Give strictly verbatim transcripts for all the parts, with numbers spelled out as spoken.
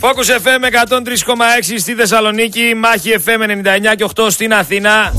Focus εφ εμ εκατόν τρία κόμμα έξι στη Θεσσαλονίκη, Μάχη εφ εμ ενενήντα εννιά και οκτώ στην Αθήνα,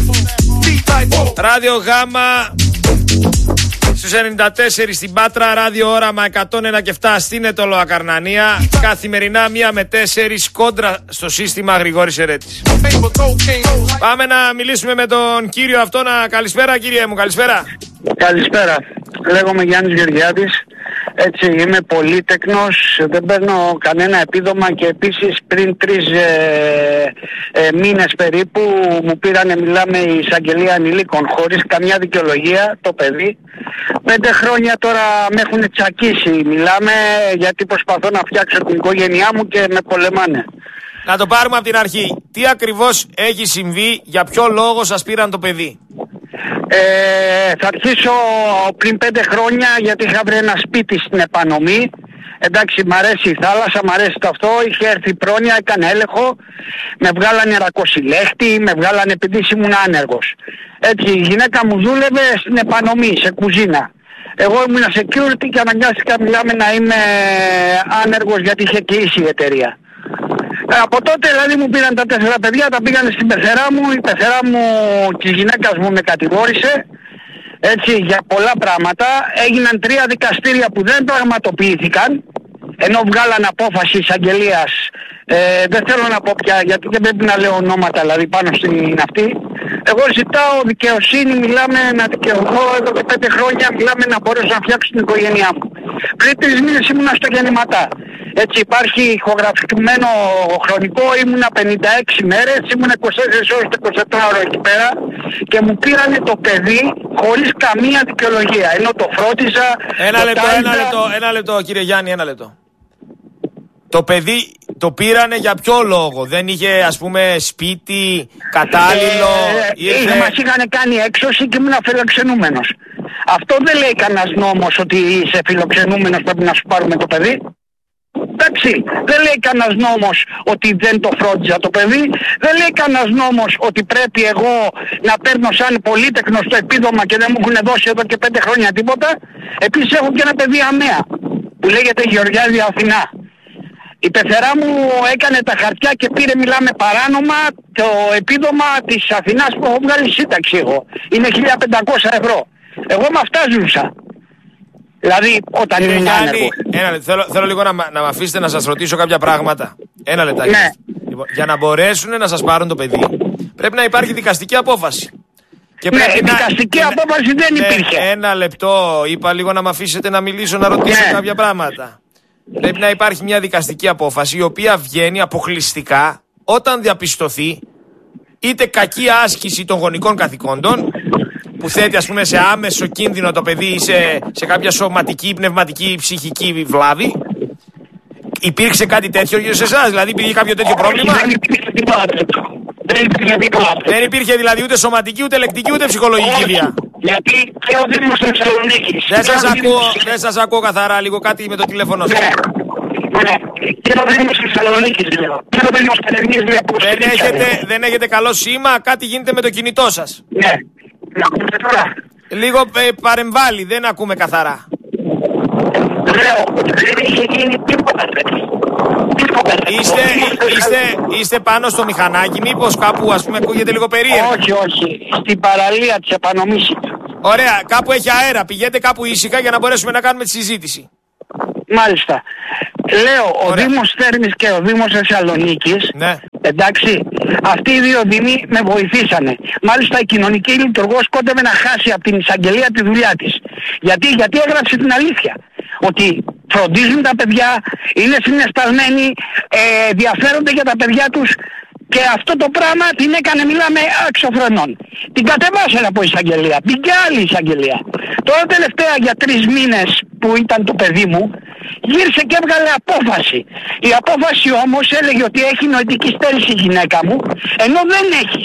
Ράδιο Γάμα στους ενενήντα τέσσερα στην Πάτρα, Ράδιο Όραμα εκατόν ένα και επτά στην Ετωλοακαρνανία. Καθημερινά μία με τέσσερις κόντρα στο σύστημα Γρηγόρης Ερέτης. Πάμε να μιλήσουμε με τον κύριο αυτόν. Καλησπέρα κύριε μου, καλησπέρα. Καλησπέρα, λέγομαι Γιάννης Γεωργιάδης. Έτσι, είμαι πολύτεκνος, δεν παίρνω κανένα επίδομα και επίσης πριν τρεις ε, ε, μήνες περίπου μου πήρανε, μιλάμε, η εισαγγελία ανηλίκων χωρίς καμιά δικαιολογία το παιδί. Πέντε χρόνια τώρα με έχουν τσακίσει, μιλάμε, γιατί προσπαθώ να φτιάξω την οικογένειά μου και με πολεμάνε. Να το πάρουμε από την αρχή. Τι ακριβώς έχει συμβεί, για ποιο λόγο σας πήραν το παιδί? Ε, θα αρχίσω πριν πέντε χρόνια, γιατί είχα βρει ένα σπίτι στην Επανομή. Εντάξει, μ' αρέσει η θάλασσα, μ' αρέσει το αυτό. Είχε έρθει πρόνοια, έκανε έλεγχο. Με βγάλανε ρακοσυλέχτη, με βγάλανε επειδή ήμουν άνεργος. Έτσι, η γυναίκα μου δούλευε στην Επανομή, σε κουζίνα. Εγώ ήμουν security και αναγκάστηκα, μιλάμε, να είμαι άνεργος γιατί είχε κλείσει η εταιρεία. Από τότε δηλαδή μου πήραν τα τέσσερα παιδιά, τα πήγανε στην πεθερά μου, η πεθερά μου της γυναίκας μου με κατηγόρησε, έτσι, για πολλά πράγματα. Έγιναν τρία δικαστήρια που δεν πραγματοποιήθηκαν, ενώ βγάλαν απόφαση εισαγγελίας. Ε, δεν θέλω να πω πια, γιατί δεν πρέπει να λέω ονόματα δηλαδή πάνω στην αυτή. Εγώ ζητάω δικαιοσύνη, μιλάμε, να δικαιωθώ εδώ και πέντε χρόνια, μιλάμε, να μπορέσω να φτιάξω την οικογένειά μου. Πριν τρεις μήνες ήμουνα στο Γεννηματά. Έτσι, υπάρχει ηχογραφημένο χρονικό, ήμουνα πενήντα έξι μέρες, ήμουνα είκοσι τέσσερις ώρες, είκοσι επτά ώρες εκεί πέρα και μου πήρανε το παιδί χωρίς καμία δικαιολογία, ενώ το φρόντιζα. Ένα το λεπτό, τάιζα... ένα λεπτό, ένα λεπτό κύριε Γιάννη, ένα λεπτό. Το παιδί το πήρανε για ποιο λόγο? Δεν είχε, ας πούμε, σπίτι κατάλληλο? Ε, ήρθε... Μας είχαν κάνει έξωση και ήμουν φιλοξενούμενος. Αυτό δεν λέει κανένας νόμος ότι είσαι φιλοξενούμενος, πρέπει να σου πάρουμε το παιδί. Εντάξει, δεν λέει κανένας νόμος ότι δεν το φρόντιζα το παιδί. Δεν λέει κανένας νόμος ότι πρέπει εγώ να παίρνω σαν πολύτεκνος το επίδομα και δεν μου έχουν δώσει εδώ και πέντε χρόνια τίποτα. Επίσης έχω και ένα παιδί αμαία που λέγεται Γεωργιάδη Αθηνά. Η πεθερά μου έκανε τα χαρτιά και πήρε, μιλάμε, παράνομα το επίδομα της Αθηνάς που έχω βγάλει σύνταξη εγώ. Είναι χίλια πεντακόσια ευρώ. Εγώ με αυτά ζούσα. Δηλαδή όταν κύριε ήμουν Γιάννη, άνεργος. ένα λεπτό, θέλω, θέλω λίγο να, να με αφήσετε να σας ρωτήσω κάποια πράγματα. Ένα λεπτάκι. Ναι. Λοιπόν, για να μπορέσουν να σας πάρουν το παιδί, πρέπει να υπάρχει δικαστική απόφαση. Και Ναι, πρέπει η να... δικαστική απόφαση δεν ναι, υπήρχε. Ένα λεπτό, είπα λίγο να με αφήσετε να μιλήσω, να ρωτήσω Ναι. κάποια πράγματα. Πρέπει να υπάρχει μια δικαστική απόφαση η οποία βγαίνει αποκλειστικά όταν διαπιστωθεί είτε κακή άσκηση των γονικών καθηκόντων, που θέτει, ας πούμε, σε άμεσο κίνδυνο το παιδί ή σε, σε κάποια σωματική, πνευματική ή ψυχική βλάβη. Υπήρξε κάτι τέτοιο σε εσάς, δηλαδή υπήρχε κάποιο τέτοιο πρόβλημα? Δεν υπήρχε τίποτα τέτοιο. Δεν υπήρχε τίποτα. Δεν υπήρχε δηλαδή ούτε σωματική, ούτε λεκτική, ούτε ψυχολογική βία? Γιατί και ο Δήμος της Θεσσαλονίκης. Δεν σας ακούω, δεν σας ακούω καθαρά, λίγο κάτι με το τηλέφωνο σας. Ναι, ναι. Και ο Δήμος της Θεσσαλονίκης λέω. Και ο Δήμος Καλεγνής λέει από Δεν έχετε, δεν έχετε καλό σήμα, κάτι γίνεται με το κινητό σας. Ναι. Να ακούτε τώρα. Λίγο ε, παρεμβάλλει, δεν ακούμε καθαρά. Λέω, δεν είχε γίνει τίποτα τέτοιο. Τίποτα τέτοιο. Είστε, είστε, είστε πάνω στο μηχανάκι, μήπως κάπου, ας πούμε, ακούγεται λίγο περίεργο? Όχι, όχι. Στην παραλία της Επανομής. Ωραία, κάπου έχει αέρα, πηγαίνετε κάπου ήσυχα για να μπορέσουμε να κάνουμε τη συζήτηση. Μάλιστα. Λέω, ο Ωραία. Δήμος Θέρμης και ο Δήμος Θεσσαλονίκης, Ναι. εντάξει, αυτοί οι δύο δήμοι με βοηθήσανε. Μάλιστα η κοινωνική λειτουργός κόντευε να χάσει από την εισαγγελία τη δουλειά της. Γιατί, γιατί έγραψε την αλήθεια. Ότι φροντίζουν τα παιδιά, είναι συναισθαλμένοι, ε, ενδιαφέρονται για τα παιδιά τους και αυτό το πράγμα την έκανε, μιλάμε, αξιοφρενών. Την κατεβάσανε από εισαγγελία, μπήκε άλλη εισαγγελία. Τώρα τελευταία για τρεις μήνες που ήταν το παιδί μου, γύρισε και έβγαλε απόφαση. Η απόφαση όμως έλεγε ότι έχει νοητική στέρηση η γυναίκα μου, ενώ δεν έχει.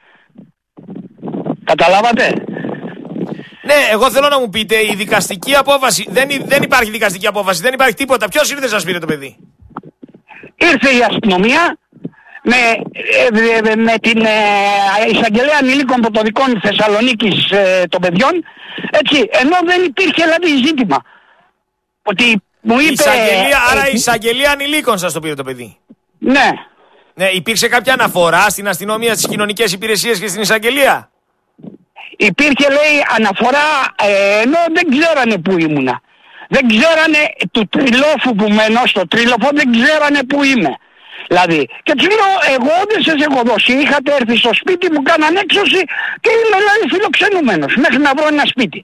Καταλάβατε? Ναι, εγώ θέλω να μου πείτε, η δικαστική απόφαση, δεν, δεν υπάρχει δικαστική απόφαση, δεν υπάρχει τίποτα. Ποιος ήρθε σας πήρε το παιδί? Ήρθε η αστυνομία με, ε, με την ε, εισαγγελέα ανηλίκων πρωτοδικών Θεσσαλονίκης ε, των παιδιών, έτσι, ενώ δεν υπήρχε δηλαδή ζήτημα. Ότι μου είπε... Εισαγγελία, ε, άρα ε, η εισαγγελία ανηλίκων σας το πήρε το παιδί. Ναι. Ναι, υπήρξε κάποια αναφορά στην αστυνομία, στις κοινωνικές υπηρεσίες και στην εισαγγελία? Υπήρχε, λέει, αναφορά, ε, ενώ δεν ξέρανε που ήμουνα. Δεν ξέρανε του Τριλόφου που μένω, στο Τρίλοφο δεν ξέρανε που είμαι. Δηλαδή, και τους λέω, εγώ δεν σας έχω δώσει, είχατε έρθει στο σπίτι μου, κάναν έξωση και είμαι, δηλαδή, φιλοξενούμενος, μέχρι να βρω ένα σπίτι.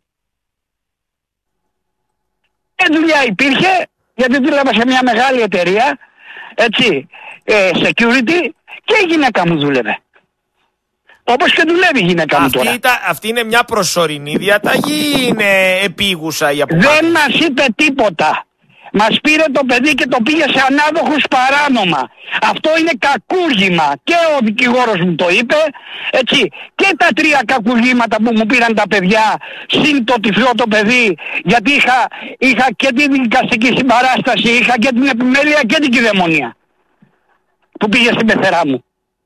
Και δουλειά υπήρχε, γιατί δούλευα σε μια μεγάλη εταιρεία, έτσι, ε, security, και η γυναίκα μου δούλευε. Όπως και δουλεύει η γυναίκα μου τώρα. Αυτή, αυτή είναι μια προσωρινή διαταγή ή είναι επίγουσα η αποφάση? Δεν μας είπε τίποτα. Μας πήρε το παιδί και το πήγε σε ανάδοχους παράνομα. Αυτό είναι κακούργημα. Και ο δικηγόρος μου το είπε, έτσι. Και τα τρία κακούργηματα που μου πήραν τα παιδιά, συν το τυφλό το παιδί, γιατί είχα, είχα και την δικαστική συμπαράσταση, είχα και την επιμέλεια και την κυδαιμονία που πήγε στην πεθερά μου.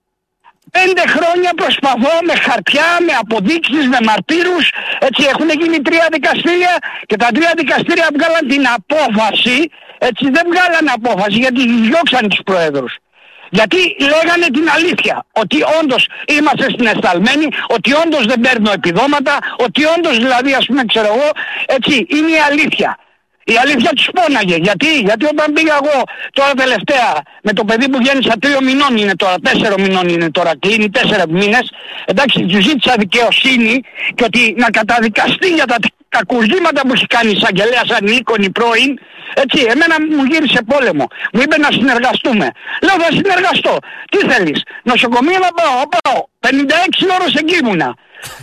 Πέντε χρόνια προσπαθώ με χαρτιά, με αποδείξεις, με μαρτύρους, έτσι, έχουν γίνει τρία δικαστήρια και τα τρία δικαστήρια βγάλαν την απόφαση, έτσι, δεν βγάλαν απόφαση γιατί διώξαν τους προέδρους. Γιατί λέγανε την αλήθεια, ότι όντως είμαστε συναισθαλμένοι, ότι όντως δεν παίρνω επιδόματα, ότι όντως, δηλαδή, ας πούμε, ξέρω εγώ, έτσι, είναι η αλήθεια. Η αλήθεια τους πόναγε. Γιατί? Γιατί όταν πήγα εγώ τώρα τελευταία με το παιδί που γέννησα τρία μηνών είναι τώρα, τέσσερα μηνών είναι τώρα, κλείνει τέσσερα μήνες, εντάξει, του ζήτησα δικαιοσύνη και ότι να καταδικαστεί για τα κακουργήματα που έχει κάνει η εισαγγελέας ανηλίκων πρώην, έτσι, εμένα μου γύρισε πόλεμο. Μου είπε να συνεργαστούμε. Λέω θα συνεργαστώ. Τι θέλεις? Νοσοκομείο να πάω, πάω. πενήντα έξι ώρες εκεί ήμουνα.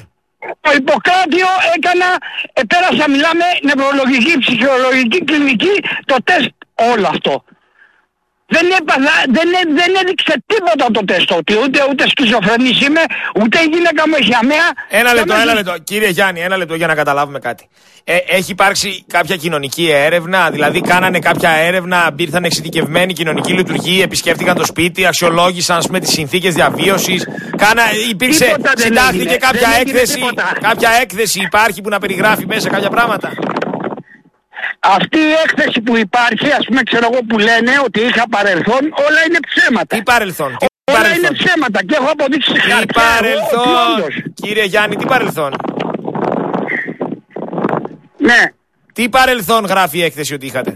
Το Ιπποκράτιο έκανα, ε, πέρασα, μιλάμε, νευρολογική, ψυχολογική, κλινική, το τεστ, όλο αυτό. Δεν, έπαθα, δεν, δεν έδειξε τίποτα το τεστ, ότι ούτε, ούτε σκιζοφρενής είμαι, ούτε η γυναίκα μου έχει αμαία. Ένα λεπτό, ένα λεπτό. Κύριε Γιάννη, ένα λεπτό για να καταλάβουμε κάτι. Ε, έχει υπάρξει κάποια κοινωνική έρευνα, δηλαδή κάνανε κάποια έρευνα, ήρθαν εξειδικευμένοι κοινωνικοί λειτουργοί, επισκέφτηκαν το σπίτι, αξιολόγησαν, ας πούμε, τις συνθήκες διαβίωσης. Κάνα, υπήρξε, συντάχθηκε κάποια έκθεση, κάποια έκθεση υπάρχει που να περιγράφει μέσα κάποια πράγματα? Αυτή η έκθεση που υπάρχει, ας πούμε, ξέρω εγώ, που λένε ότι είχα παρελθόν, όλα είναι ψέματα. Τι παρελθόν? Τι όλα παρελθόν? είναι ψέματα και έχω αποδείξει Τι χαρτιά. παρελθόν? Κύριε Γιάννη, τι παρελθόν? Ναι. Τι παρελθόν γράφει η έκθεση ότι είχατε?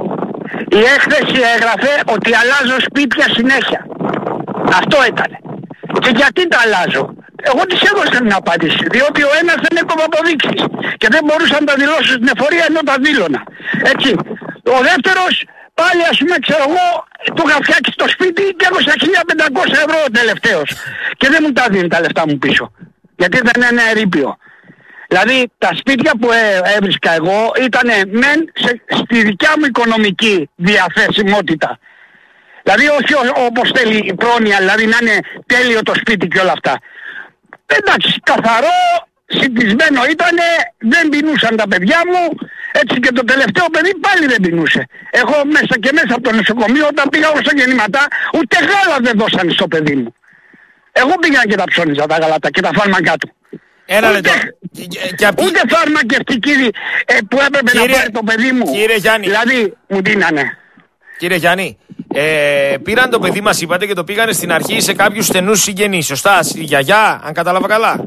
Η έκθεση έγραφε ότι αλλάζω σπίτια συνέχεια. Αυτό ήταν. Και γιατί τα αλλάζω? Εγώ της έδωσα την απάντηση, διότι ο ένας δεν έκοβε αποδείξεις και δεν μπορούσα να τα δηλώσω στην εφορία ενώ τα δήλωνα. Έτσι. Ο δεύτερος, πάλι, ας πούμε, ξέρω εγώ, του είχα φτιάξει το σπίτι και έδωσα χίλια πεντακόσια ευρώ ο τελευταίος. Και δεν μου τα δίνει τα λεφτά μου πίσω. Γιατί δεν είναι ερείπιο. Δηλαδή τα σπίτια που έ, έβρισκα εγώ ήταν μεν σε, στη δικιά μου οικονομική διαθεσιμότητα. Δηλαδή όχι όπως θέλει η πρόνοια, δηλαδή να είναι τέλειο το σπίτι και όλα αυτά. Εντάξει, καθαρό, συντισμένο ήτανε, δεν πεινούσαν τα παιδιά μου, έτσι, και το τελευταίο παιδί πάλι δεν πεινούσε. Εγώ μέσα και μέσα από το νοσοκομείο όταν πήγα στα γεννηματά, ούτε γάλα δεν δώσανε στο παιδί μου. Εγώ πήγα και τα ψώνιζα τα γαλάτα και τα φάρμακά του. Ένα λεπτό. Ούτε φαρμακευτική ε, που έπρεπε κύριε, να πάρει το παιδί μου. Κύριε Γιάννη. Δηλαδή μου δίνανε. Κύριε Γιάννη, ε, πήραν το παιδί μας, είπατε, και το πήγανε στην αρχή σε κάποιους στενούς συγγενείς. Σωστά, στη γιαγιά, αν κατάλαβα καλά.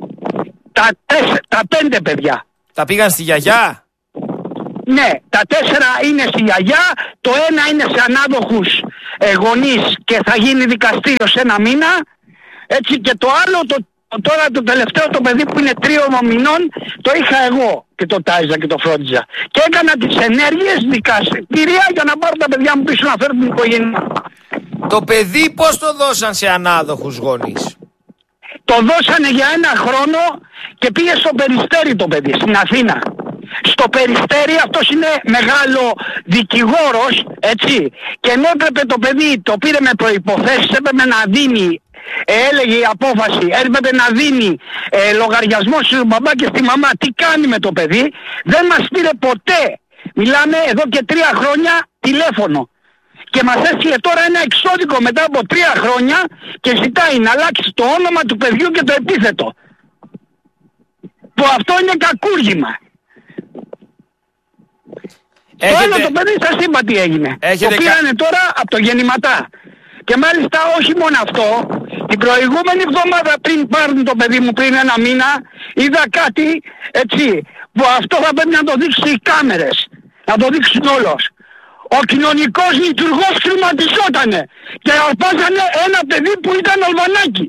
Τα, τέσσερα, τα πέντε παιδιά. Τα πήγαν στη γιαγιά. Ναι, τα τέσσερα είναι στη γιαγιά, το ένα είναι σε ανάδοχους ε, γονείς και θα γίνει δικαστήριο σε ένα μήνα. Έτσι, και το άλλο, το, τώρα το τελευταίο το παιδί που είναι τριών μηνών, το είχα εγώ και το τάιζα και το φρόντιζα. Και έκανα τις ενέργειες δικαστηρία για να πάρω τα παιδιά μου πίσω να φέρουν την οικογένεια. Το παιδί πώς το δώσαν σε ανάδοχους γονείς? Το δώσανε για ένα χρόνο και πήγε στο Περιστέρι το παιδί, στην Αθήνα. Στο Περιστέρι, αυτός είναι μεγάλο δικηγόρος, έτσι, και ενώ έπρεπε το παιδί, το πήρε με προϋποθέσεις, έπρεπε να δίνει, ε, έλεγε η απόφαση, έπρεπε να δίνει ε, λογαριασμό στον μπαμπά και στη μαμά, τι κάνει με το παιδί, δεν μας πήρε ποτέ, μιλάμε εδώ και τρία χρόνια, τηλέφωνο. Και μας έστειλε τώρα ένα εξώδικο μετά από τρία χρόνια και ζητάει να αλλάξει το όνομα του παιδιού και το επίθετο. Που αυτό είναι κακούργημα. Έχετε... Το άλλο το παιδί σας είπα τι έγινε. Έχετε... Το πήρανε τώρα από το γεννηματά. Και μάλιστα όχι μόνο αυτό, την προηγούμενη εβδομάδα πριν πάρουν το παιδί μου πριν ένα μήνα, είδα κάτι έτσι, που αυτό θα πρέπει να το δείξει οι κάμερες. Να το δείξουν όλος. Ο κοινωνικός λειτουργός χρηματιζότανε και αρπάζανε ένα παιδί που ήταν αλβανάκι.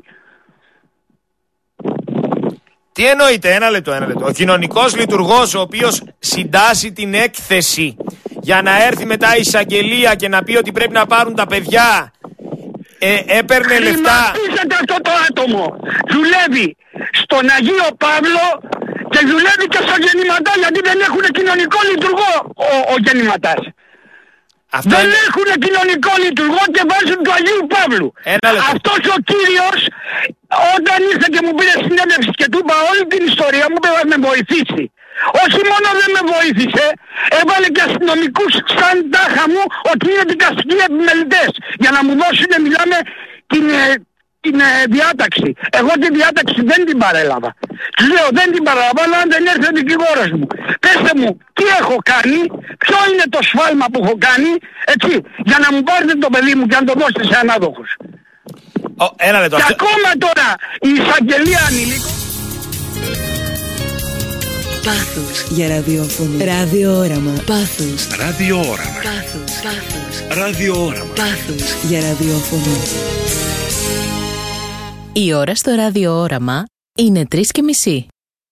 Τι εννοείται, ένα λεπτό, ένα λεπτό. Ο κοινωνικός λειτουργός ο οποίος συντάσσει την έκθεση για να έρθει μετά η εισαγγελία και να πει ότι πρέπει να πάρουν τα παιδιά, ε, έπαιρνε λεφτά. Χρηματίζεται αυτό το άτομο. Δουλεύει στον Αγίο Παύλο και δουλεύει και στο γεννηματά, γιατί δεν έχουν κοινωνικό λειτουργό ο, ο γεννηματάς. Αυτό δεν είναι... έχουν κοινωνικό λειτουργό και βάζουν του Αγίου Παύλου. Αυτός ο κύριος όταν ήρθε και μου πήρε συνέντευξη και του είπα όλη την ιστορία μου, πρέπει να με βοηθήσει. Όχι μόνο δεν με βοήθησε, έβαλε και αστυνομικούς σαν τάχα μου ότι είναι δικαστικοί επιμελητές για να μου δώσουν, μιλάμε, την, την ε, διάταξη. Εγώ τη διάταξη δεν την παρέλαβα. Του λέω δεν την παραλαμβάνω αν δεν έρθει ο δικηγόρος μου. Πέστε μου τι έχω κάνει, ποιο είναι το σφάλμα που έχω κάνει, έτσι, για να μου πάρετε το παιδί μου και να το δώσετε σε ανάδοχους. Oh, ένα λεπτό. Και ακόμα τώρα η εισαγγελία ανηλίκων. Πάθος για ραδιόφωνο. Ραδιόοραμα. Πάθος. Ραδιόοραμα. Πάθος. Πάθος. Ραδιόοραμα. Πάθος για ραδιόφωνο. Η ώρα στο ραδιόοραμα είναι τρεις και μισή.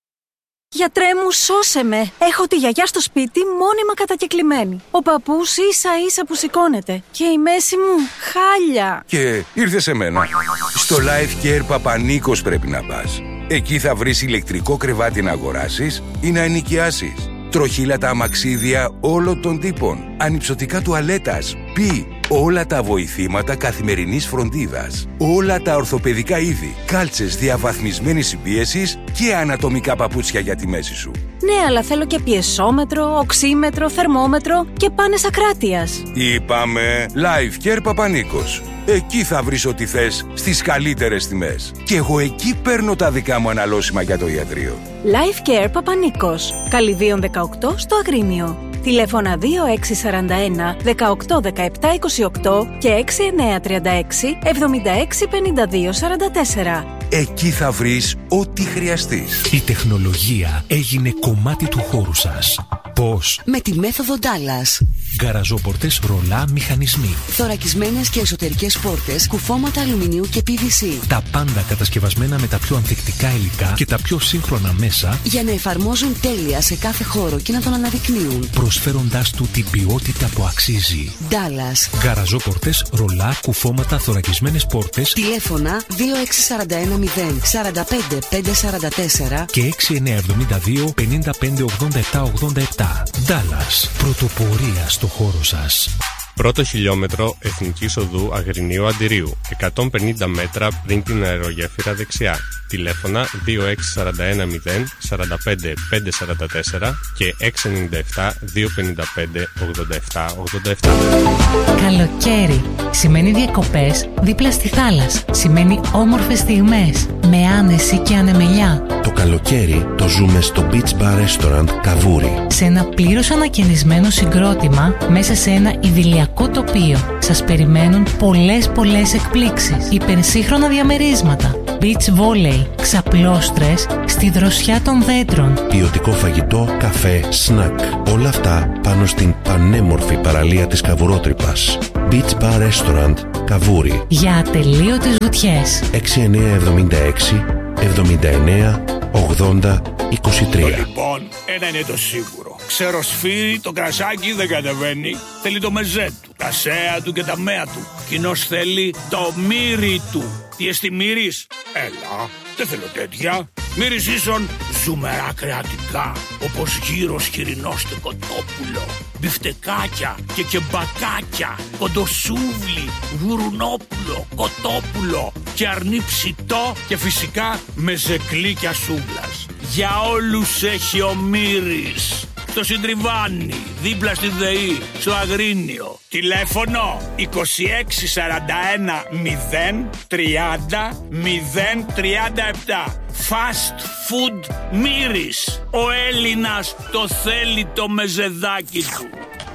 Γιατρέ μου, σώσε με. Έχω τη γιαγιά στο σπίτι μόνιμα κατακεκλημένη. Ο παππούς ίσα ίσα που σηκώνεται. Και η μέση μου χάλια. Και ήρθε σε μένα. Στο Life Care Παπανίκος πρέπει να πας. Εκεί θα βρεις ηλεκτρικό κρεβάτι να αγοράσεις ή να ενοικιάσεις. Τροχύλατα αμαξίδια όλων των τύπων. Ανυψωτικά τουαλέτας. Πι. Όλα τα βοηθήματα καθημερινής φροντίδας. Όλα τα ορθοπαιδικά είδη. Κάλτσες διαβαθμισμένης συμπίεσης και ανατομικά παπούτσια για τη μέση σου. Ναι, αλλά θέλω και πιεσόμετρο, οξύμετρο, θερμόμετρο και πάνες ακράτειας. Είπαμε Life Care Παπανίκος. Εκεί θα βρεις ό,τι θες στις καλύτερες τιμές. Και εγώ εκεί παίρνω τα δικά μου αναλώσιμα για το ιατρείο. Life Care Παπανίκος. Καλυδίων δεκαοκτώ στο Αγρίνιο. Τηλέφωνα δύο έξι τέσσερα ένα δεκαοκτώ δεκαεπτά είκοσι οκτώ και έξι εννιά τρία έξι εβδομήντα έξι πενήντα δύο σαράντα τέσσερα. Εκεί θα βρεις ό,τι χρειαστείς. Η τεχνολογία έγινε κομμάτι του χώρου σας. Πώς? Με τη μέθοδο Dallas. Γκαραζόπορτες ρολά μηχανισμοί. Θωρακισμένες και εσωτερικές πόρτες, κουφώματα αλουμινίου και πι βι σι. Τα πάντα κατασκευασμένα με τα πιο ανθεκτικά υλικά και τα πιο σύγχρονα μέσα για να εφαρμόζουν τέλεια σε κάθε χώρο και να τον αναδεικνύουν. Προσφέροντάς του την ποιότητα που αξίζει. Dallas. Γκαραζόπορτες, ρολά, κουφώματα, θωρακισμένες πόρτες. Τηλέφωνα δύο έξι τέσσερα ένα μηδέν σαράντα πέντε πεντακόσια σαράντα τέσσερα και έξι εννιά εβδομήντα δύο πενήντα πέντε ογδόντα επτά ογδόντα επτά. Dallas. Πρωτοπορία στο χώρο σας. Πρώτο χιλιόμετρο Εθνικής Οδού Αγρινίου Αντιρίου, εκατόν πενήντα μέτρα πριν την αερογέφυρα δεξιά. Τηλέφωνα δύο έξι τέσσερα ένα μηδέν σαράντα πέντε πεντακόσια σαράντα τέσσερα και έξι εννιά επτά δύο πενήντα πέντε ογδόντα επτά ογδόντα επτά. Καλοκαίρι σημαίνει διακοπές δίπλα στη θάλασσα. Σημαίνει όμορφες στιγμές με άνεση και ανεμελιά. Το καλοκαίρι το ζούμε στο Beach Bar Restaurant Καβούρι. Σε ένα πλήρως ανακαινισμένο συγκρότημα μέσα σε ένα ιδηλιακό τοπίο. Σας περιμένουν πολλές πολλές εκπλήξεις. Υπερσύγχρονα διαμερίσματα. Beach volley, ξαπλώστρες στη δροσιά των δέντρων. Ποιοτικό φαγητό, καφέ, σνακ. Όλα αυτά πάνω στην πανέμορφη παραλία της Καβουρότρυπας. Beach Bar Restaurant Καβούρι. Για ατελείωτες βουτιές. έξι εννιά εβδομήντα έξι εβδομήντα εννιά ογδόντα είκοσι τρία. Λοιπόν, ένα είναι το σίγουρο. Ξέρω σφύρι, το κρασάκι δεν κατεβαίνει. Θέλει το μεζέ του, τα σέα του και τα μέα του. Κοινώς θέλει το μύρι του. Τι εστί μύρις? Έλα, δεν θέλω τέτοια. Μύρις ίσον ζουμερά κρεατικά, όπως γύρω χοιρινός και κοτόπουλο, μπιφτεκάκια και κεμπακάκια, κοντοσούβλι, γουρουνόπουλο, κοτόπουλο και αρνί ψητό και φυσικά μεζεκλίκια σούβλας. Για όλους έχει ο Μύρης. Στο Συντριβάνι, δίπλα στη ΔΕΗ, στο Αγρίνιο. Τηλέφωνο είκοσι έξι σαράντα ένα μηδέν τριάντα μηδέν τριάντα επτά. Fast Food Μύρης. Ο Έλληνας το θέλει το μεζεδάκι του.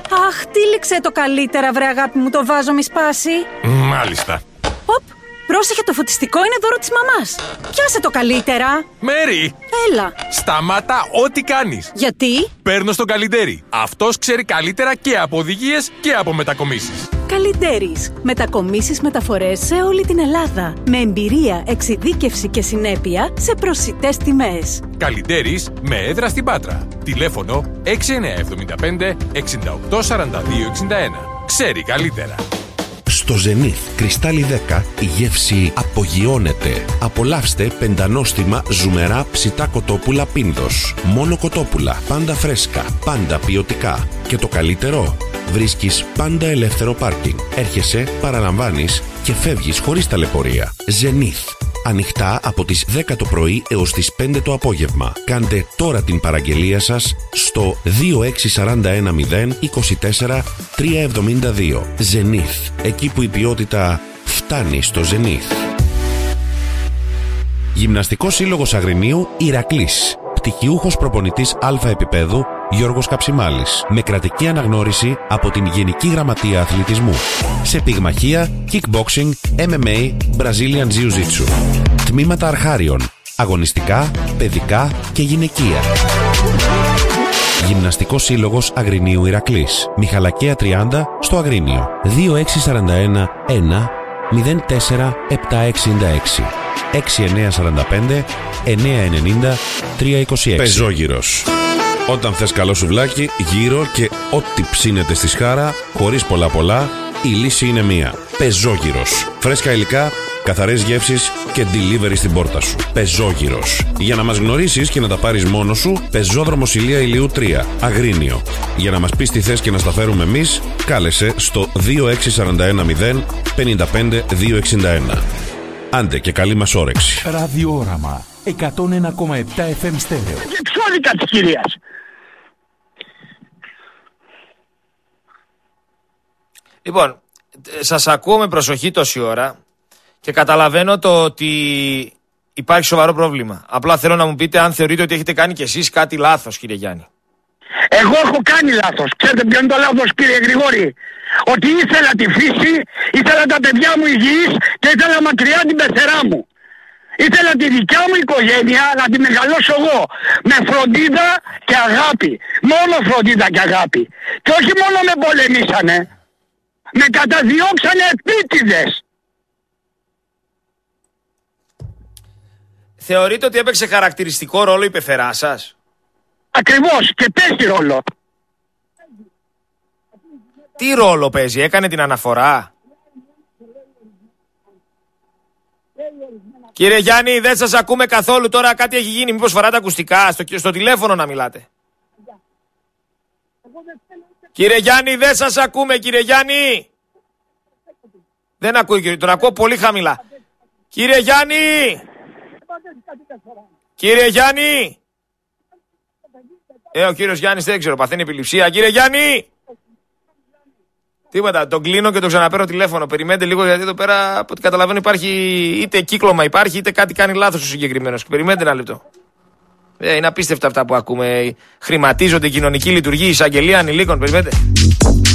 Αχ, τύλιξε το καλύτερα, βρε αγάπη μου, το βάζο μη σπάσει. Μάλιστα. Οπ, πρόσεχε, το φωτιστικό είναι δώρο της μαμάς. Πιάσε το καλύτερα. Μέρι! Έλα. Σταμάτα ό,τι κάνεις. Γιατί? Παίρνω στον Καλιντέρι. Αυτός ξέρει καλύτερα και από οδηγίες και από μετακομίσεις. Καλιντέρις. Μετακομίσεις, μεταφορές σε όλη την Ελλάδα. Με εμπειρία, εξειδίκευση και συνέπεια σε προσιτές τιμές. Καλιντέρις με έδρα στην Πάτρα. Τηλέφωνο έξι εννιά επτά πέντε εξήντα οκτώ σαράντα δύο εξήντα ένα. Ξέρει καλύτερα. Στο Zenith Κρυστάλλι δέκα η γεύση απογειώνεται. Απολαύστε πεντανόστιμα ζουμερά ψητά κοτόπουλα Πίνδος. Μόνο κοτόπουλα, πάντα φρέσκα, πάντα ποιοτικά. Και το καλύτερο, βρίσκεις πάντα ελεύθερο πάρκινγκ. Έρχεσαι, παραλαμβάνεις και φεύγεις χωρίς ταλαιπωρία. Zenith. Ανοιχτά από τις δέκα το πρωί έως τις πέντε το απόγευμα. Κάντε τώρα την παραγγελία σας στο δύο έξι τέσσερα ένα μηδέν είκοσι τέσσερα τριακόσια εβδομήντα δύο. Zenith. Εκεί που η ποιότητα φτάνει στο Zenith. Γυμναστικός Σύλλογος Αγρινίου Ηρακλής. Πτυχιούχος προπονητής Α επίπεδου Γιώργος Καψιμάλης. Με κρατική αναγνώριση από την Γενική Γραμματεία Αθλητισμού. Σε πυγμαχία, kickboxing, εμ εμ έι, Brazilian Jiu-Jitsu. Τμήματα αρχάριων. Αγωνιστικά, παιδικά και γυναικεία. Γυμναστικός Σύλλογος Αγρινίου Ηρακλής. Μιχαλακαία τριάντα στο Αγρίνιο. δύο έξι τέσσερα ένα ένα μηδέν τέσσερα επτά εξήντα έξι έξι εννιά τέσσερα πέντε εννιά εννιά τρία είκοσι έξι. Πεζόγυρος. Όταν θες καλό σουβλάκι, γύρω και ό,τι ψήνεται στη σχάρα, χωρίς πολλά πολλά, η λύση είναι μία. Πεζόγυρος. Φρέσκα υλικά, καθαρές γεύσεις και delivery στην πόρτα σου. Πεζόγυρος. Για να μας γνωρίσεις και να τα πάρεις μόνος σου, Πεζόδρομος Ηλία Ηλιού τρία, Αγρίνιο. Για να μας πεις τι θες και να στα φέρουμε εμείς, κάλεσε στο δύο έξι τέσσερα ένα μηδέν πέντε πέντε δύο εξήντα ένα. Άντε και καλή μας όρεξη. Ραδιόραμα εκατόν ένα κόμμα επτά εφ εμ στέρεο. Και ψώδικα της κυρίας. Λοιπόν, σας ακούω με προσοχή τόση ώρα και καταλαβαίνω το ότι υπάρχει σοβαρό πρόβλημα. Απλά θέλω να μου πείτε αν θεωρείτε ότι έχετε κάνει κι εσείς κάτι λάθος, κύριε Γιάννη. Εγώ έχω κάνει λάθος. Ξέρετε ποιο είναι το λάθος, κύριε Γρηγόρη? Ότι ήθελα τη φύση, ήθελα τα παιδιά μου υγιείς και ήθελα μακριά την πεθερά μου. Ήθελα τη δικιά μου οικογένεια να τη μεγαλώσω εγώ. Με φροντίδα και αγάπη. Μόνο φροντίδα και αγάπη. Και όχι μόνο με πολεμήσανε. Με καταδιώξανε επίτηδες. Θεωρείτε ότι έπαιξε χαρακτηριστικό ρόλο η πεθερά σας? Ακριβώς, και παίζει ρόλο. Τι ρόλο παίζει, έκανε την αναφορά? Κύριε Γιάννη, δεν σας ακούμε καθόλου τώρα, κάτι έχει γίνει, μήπως φοράτε ακουστικά, στο, στο τηλέφωνο να μιλάτε. Κύριε Γιάννη, δεν σας ακούμε, κύριε Γιάννη. Δεν ακούει, κύριε, τον ακούω πολύ χαμηλά. Κύριε Γιάννη. Κύριε Γιάννη. Ε, ο κύριος Γιάννης δεν ξέρω, παθαίνει επιληψία. Κύριε Γιάννη. Τίποτα, τον κλείνω και τον ξαναπαίρνω τηλέφωνο. Περιμένετε λίγο, γιατί εδώ πέρα από ό,τι καταλαβαίνω υπάρχει είτε κύκλωμα υπάρχει, είτε κάτι κάνει λάθος ο συγκεκριμένος. Περιμένετε ένα λεπτό. Ε, είναι απίστευτα αυτά που ακούμε. Χρηματίζονται η κοινωνική λειτουργία, η εισαγγελία ανηλίκων. Περιμένετε.